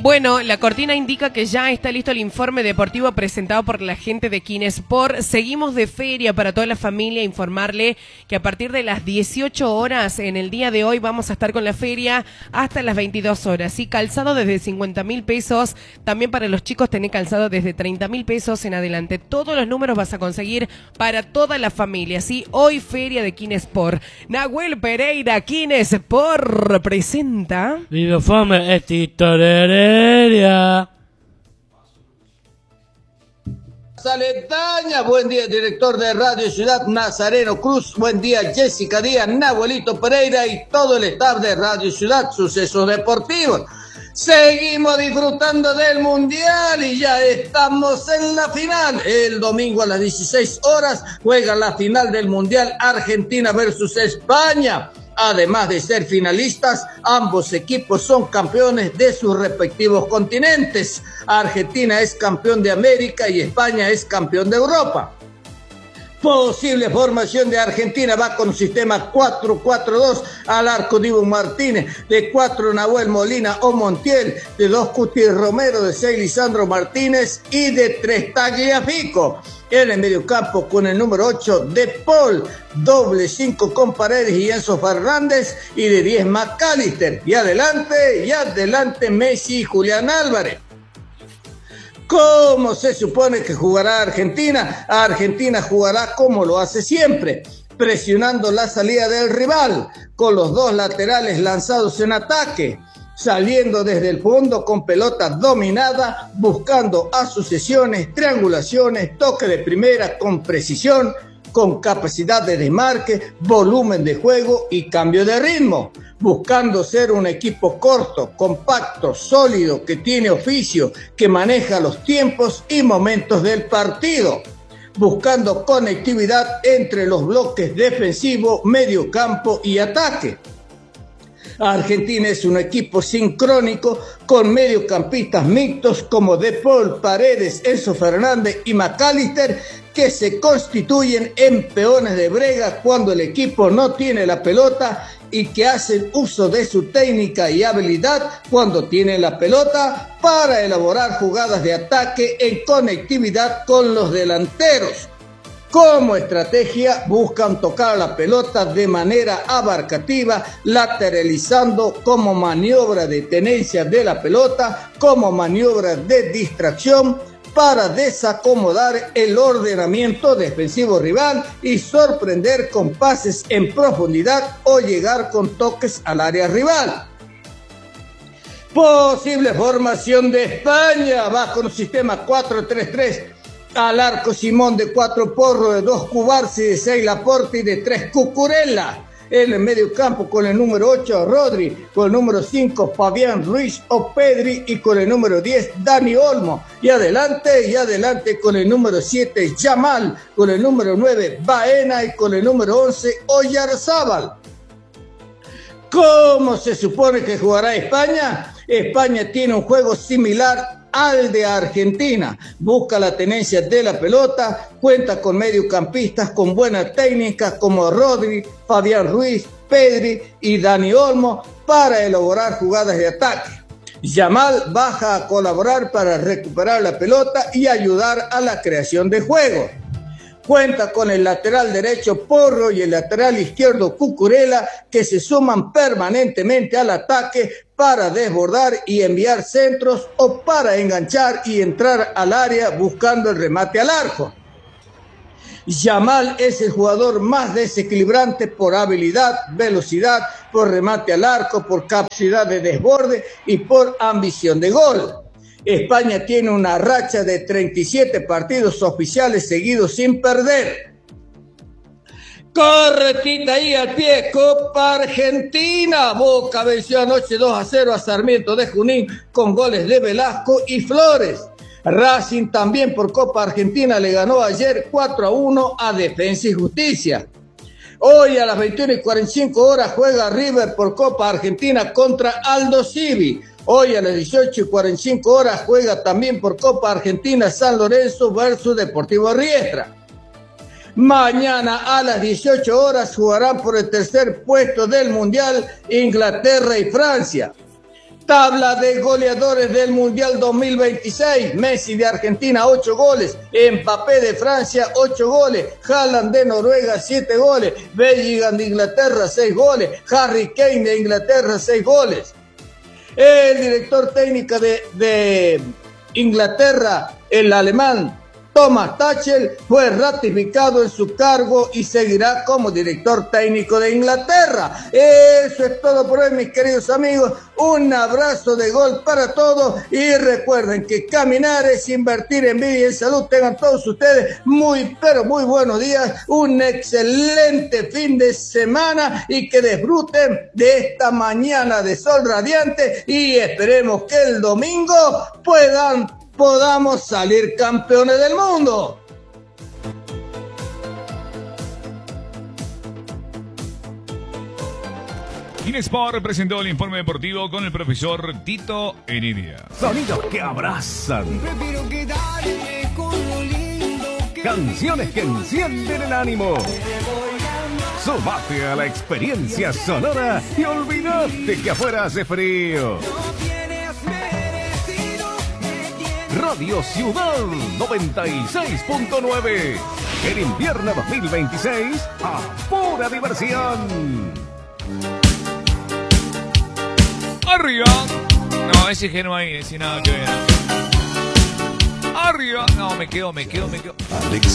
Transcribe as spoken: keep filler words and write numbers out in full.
Bueno, la cortina indica que ya está listo el informe deportivo presentado por la gente de Kinesport. Seguimos de feria para toda la familia. Informarle que a partir de las dieciocho horas en el día de hoy vamos a estar con la feria hasta las veintidós horas. Y calzado desde cincuenta mil pesos. También para los chicos tenés calzado desde treinta mil pesos en adelante. Todos los números vas a conseguir para toda la familia. ¿Sí? Hoy feria de Kinesport. Nahuel Pereira, Kinesport presenta... Viva Fome, estitorere. Saletaña, buen día, director de Radio Ciudad Nazareno Cruz, buen día Jessica Díaz, Nahuelito Pereira y todo el staff de Radio Ciudad Sucesos Deportivos. Seguimos disfrutando del Mundial y ya estamos en la final. El domingo a las dieciséis horas juega la final del Mundial Argentina versus España. Además de ser finalistas, ambos equipos son campeones de sus respectivos continentes. Argentina es campeón de América y España es campeón de Europa. Posible formación de Argentina va con un sistema cuatro cuatro dos, al arco Dibu Martínez, de cuatro Nahuel Molina o Montiel, de dos Cuti Romero, de seis Lisandro Martínez y de tres Tagliafico. En el mediocampo con el número ocho de Paul, doble cinco con Paredes y Enzo Fernández y de diez McAllister. Y adelante, y adelante Messi y Julián Álvarez. ¿Cómo se supone que jugará Argentina? Argentina jugará como lo hace siempre, presionando la salida del rival, con los dos laterales lanzados en ataque, saliendo desde el fondo con pelota dominada, buscando asociaciones, triangulaciones, toque de primera con precisión, con capacidad de desmarque, volumen de juego y cambio de ritmo, buscando ser un equipo corto, compacto, sólido, que tiene oficio, que maneja los tiempos y momentos del partido, buscando conectividad entre los bloques defensivo, mediocampo y ataque. Argentina es un equipo sincrónico con mediocampistas mixtos como De Paul, Paredes, Enzo Fernández y McAllister, que se constituyen en peones de brega cuando el equipo no tiene la pelota y que hacen uso de su técnica y habilidad cuando tienen la pelota para elaborar jugadas de ataque en conectividad con los delanteros. Como estrategia, buscan tocar la pelota de manera abarcativa, lateralizando como maniobra de tenencia de la pelota, como maniobra de distracción, para desacomodar el ordenamiento defensivo rival y sorprender con pases en profundidad o llegar con toques al área rival. Posible formación de España va con un sistema cuatro tres tres. Al arco Simón, de cuatro Porro, de dos Cubarsi, de seis Laporte y de tres Cucurella. En el medio campo con el número ocho Rodri, con el número cinco Fabián Ruiz o Pedri y con el número diez Dani Olmo. Y adelante, y adelante con el número siete Yamal, con el número nueve Baena y con el número once Oyarzábal. ¿Cómo se supone que jugará España? España tiene un juego similar al de Argentina, busca la tenencia de la pelota, cuenta con mediocampistas con buena técnica como Rodri, Fabián Ruiz, Pedri y Dani Olmo para elaborar jugadas de ataque. Yamal baja a colaborar para recuperar la pelota y ayudar a la creación de juego. Cuenta con el lateral derecho Porro y el lateral izquierdo Cucurella, que se suman permanentemente al ataque para desbordar y enviar centros o para enganchar y entrar al área buscando el remate al arco. Yamal es el jugador más desequilibrante por habilidad, velocidad, por remate al arco, por capacidad de desborde y por ambición de gol. España tiene una racha de treinta y siete partidos oficiales seguidos sin perder. Corretita ahí al pie, Copa Argentina. Boca venció anoche dos a cero a Sarmiento de Junín con goles de Velasco y Flores. Racing también por Copa Argentina le ganó ayer cuatro a uno a Defensa y Justicia. Hoy a las veintiuna y cuarenta y cinco horas juega River por Copa Argentina contra Aldo Civi. Hoy a las dieciocho y cuarenta y cinco horas juega también por Copa Argentina San Lorenzo versus Deportivo Riestra. Mañana a las dieciocho horas jugarán por el tercer puesto del Mundial Inglaterra y Francia. Tabla de goleadores del Mundial dos mil veintiséis. Messi de Argentina, ocho goles. Mbappé de Francia, ocho goles. Haaland de Noruega, siete goles. Bellingham de Inglaterra, seis goles. Harry Kane de Inglaterra, seis goles. El director técnico de, de Inglaterra, el alemán Thomas Tuchel, fue ratificado en su cargo y seguirá como director técnico de Inglaterra. Eso es todo por hoy, mis queridos amigos. Un abrazo de gol para todos y recuerden que caminar es invertir en vida y en salud. Tengan todos ustedes muy, pero muy buenos días, un excelente fin de semana y que disfruten de esta mañana de sol radiante y esperemos que el domingo puedan podamos salir campeones del mundo. Kinesport presentó el informe deportivo con el profesor Tito Heredia. Sonidos que abrazan. Canciones que encienden el ánimo. Sumate a la experiencia sonora y olvidate que afuera hace frío. Radio Ciudad noventa y seis punto nueve. El invierno dos mil veintiséis a pura diversión. Arriba. No, ese que no hay, ese nada que ver. Arriba. No, me quedo, me quedo, me quedo. Alex